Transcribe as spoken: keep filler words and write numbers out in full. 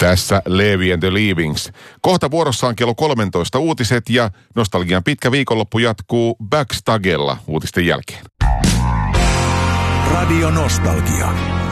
Tässä Levi and the Leavings. Kohta vuorossa on kello kolmetoista uutiset ja nostalgian pitkä viikonloppu jatkuu Backstagella uutisten jälkeen. Radio Nostalgia.